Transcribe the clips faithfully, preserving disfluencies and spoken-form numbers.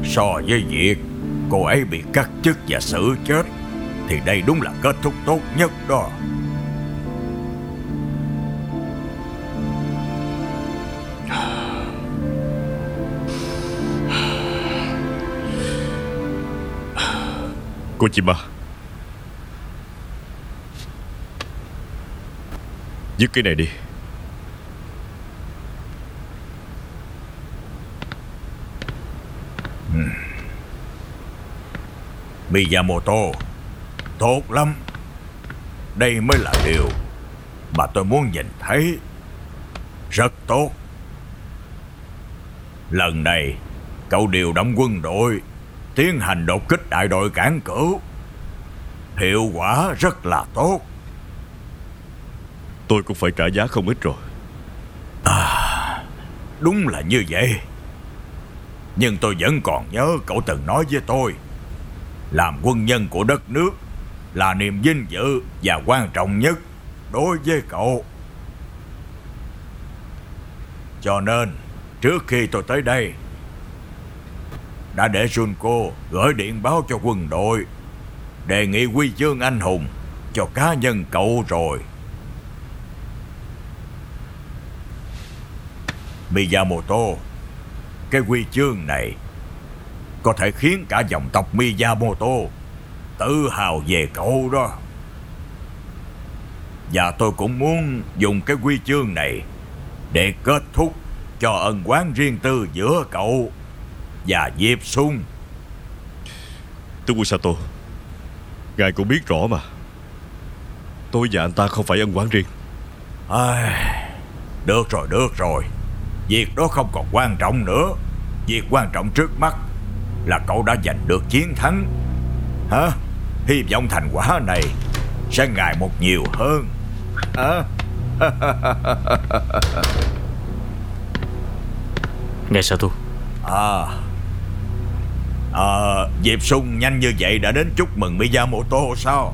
So với việc cô ấy bị cắt chức và xử chết thì đây đúng là kết thúc tốt nhất đó. Cô chị ba, dứt cái này đi. ừ. Miyamoto, tốt lắm. Đây mới là điều mà tôi muốn nhìn thấy. Rất tốt. Lần này cậu điều động quân đội tiến hành đột kích đại đội cảng cửu. Hiệu quả rất là tốt. Tôi cũng phải trả giá không ít rồi. À, đúng là như vậy. Nhưng tôi vẫn còn nhớ cậu từng nói với tôi, làm quân nhân của đất nước là niềm vinh dự và quan trọng nhất đối với cậu. Cho nên trước khi tôi tới đây đã để Junko gửi điện báo cho quân đội, đề nghị huy chương anh hùng cho cá nhân cậu rồi. Miyamoto, cái huy chương này có thể khiến cả dòng tộc Miyamoto tự hào về cậu đó. Và tôi cũng muốn dùng cái huy chương này để kết thúc cho ân oán riêng tư giữa cậu và Diệp Sung. Tướng quân Sato, ngài cũng biết rõ mà, tôi và anh ta không phải ân oán riêng. À, được rồi, được rồi. Việc đó không còn quan trọng nữa. Việc quan trọng trước mắt là cậu đã giành được chiến thắng. Hả? Hy vọng thành quả này sẽ ngày một nhiều hơn. Hả? Ngài Sato. À, à Diệp Sung nhanh như vậy đã đến chúc mừng Miyamoto sao?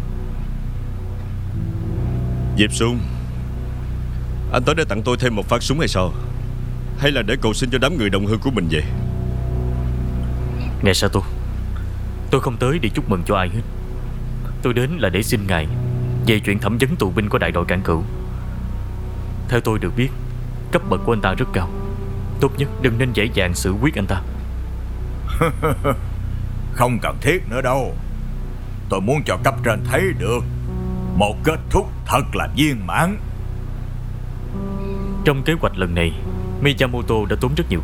Diệp Sung, anh tới để tặng tôi thêm một phát súng hay sao? Hay là để cầu xin cho đám người đồng hương của mình vậy? Ngài Sato, tôi không tới để chúc mừng cho ai hết. Tôi đến là để xin ngài về chuyện thẩm vấn tù binh của đại đội cảng cửu. Theo tôi được biết, cấp bậc của anh ta rất cao. Tốt nhất đừng nên dễ dàng xử quyết anh ta. Không cần thiết nữa đâu. Tôi muốn cho cấp trên thấy được một kết thúc thật là viên mãn. Trong kế hoạch lần này, Miyamoto đã tốn rất nhiều